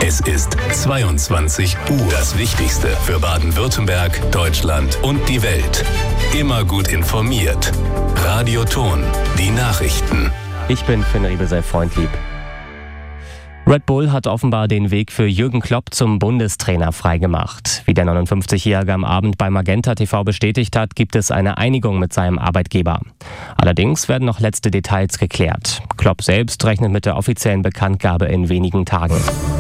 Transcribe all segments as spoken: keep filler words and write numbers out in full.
Es ist zweiundzwanzig Uhr. Das Wichtigste für Baden-Württemberg, Deutschland und die Welt. Immer gut informiert. Radio Ton, die Nachrichten. Ich bin Finn Riebel, sei freundlieb. Red Bull hat offenbar den Weg für Jürgen Klopp zum Bundestrainer freigemacht. Wie der neunundfünfzigjährige am Abend bei Magenta T V bestätigt hat, gibt es eine Einigung mit seinem Arbeitgeber. Allerdings werden noch letzte Details geklärt. Klopp selbst rechnet mit der offiziellen Bekanntgabe in wenigen Tagen.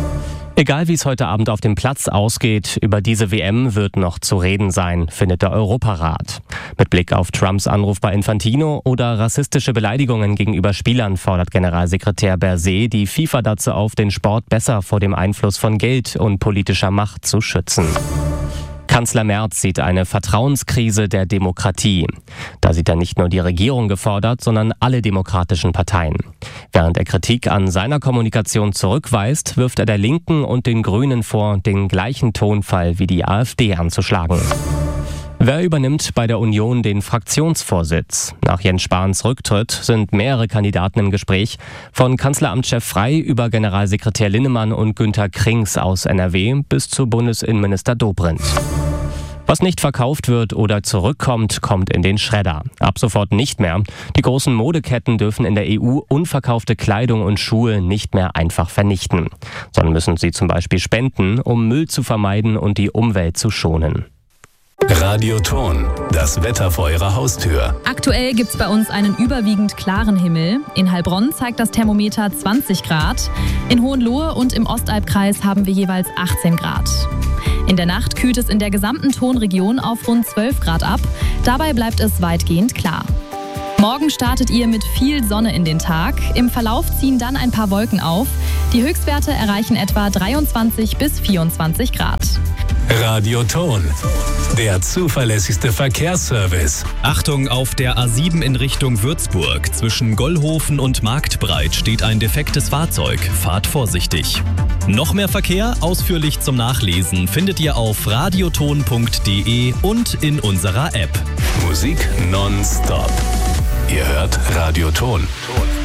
Egal wie es heute Abend auf dem Platz ausgeht, über diese W M wird noch zu reden sein, findet der Europarat. Mit Blick auf Trumps Anruf bei Infantino oder rassistische Beleidigungen gegenüber Spielern fordert Generalsekretär Berset die FIFA dazu auf, den Sport besser vor dem Einfluss von Geld und politischer Macht zu schützen. Kanzler Merz sieht eine Vertrauenskrise der Demokratie. Da sieht er nicht nur die Regierung gefordert, sondern alle demokratischen Parteien. Während er Kritik an seiner Kommunikation zurückweist, wirft er der Linken und den Grünen vor, den gleichen Tonfall wie die AfD anzuschlagen. Wer übernimmt bei der Union den Fraktionsvorsitz? Nach Jens Spahns Rücktritt sind mehrere Kandidaten im Gespräch, von Kanzleramtschef Frey über Generalsekretär Linnemann und Günther Krings aus N R W bis zu Bundesinnenminister Dobrindt. Was nicht verkauft wird oder zurückkommt, kommt in den Schredder. Ab sofort nicht mehr. Die großen Modeketten dürfen in der E U unverkaufte Kleidung und Schuhe nicht mehr einfach vernichten, sondern müssen sie zum Beispiel spenden, um Müll zu vermeiden und die Umwelt zu schonen. Radio Ton, das Wetter vor Ihrer Haustür. Aktuell gibt's bei uns einen überwiegend klaren Himmel. In Heilbronn zeigt das Thermometer zwanzig Grad. In Hohenlohe und im Ostalbkreis haben wir jeweils achtzehn Grad. In der Nacht kühlt es in der gesamten Tonregion auf rund zwölf Grad ab. Dabei bleibt es weitgehend klar. Morgen startet ihr mit viel Sonne in den Tag. Im Verlauf ziehen dann ein paar Wolken auf. Die Höchstwerte erreichen etwa dreiundzwanzig bis vierundzwanzig Grad. Radio Ton, der zuverlässigste Verkehrsservice. Achtung, auf der A sieben in Richtung Würzburg. Zwischen Gollhofen und Marktbreit steht ein defektes Fahrzeug. Fahrt vorsichtig. Noch mehr Verkehr, ausführlich zum Nachlesen, findet ihr auf radioton punkt de und in unserer App. Musik nonstop. Ihr hört Radio Ton.